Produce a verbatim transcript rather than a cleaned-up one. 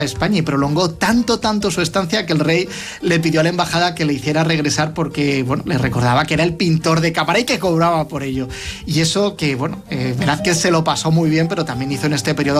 España y prolongó tanto, tanto su estancia que el rey le pidió a la embajada que le hiciera regresar porque, bueno, le recordaba que era el pintor de cámara y que cobraba por ello. Y eso que, bueno, eh, verdad que se lo pasó muy bien, pero también hizo en este periodo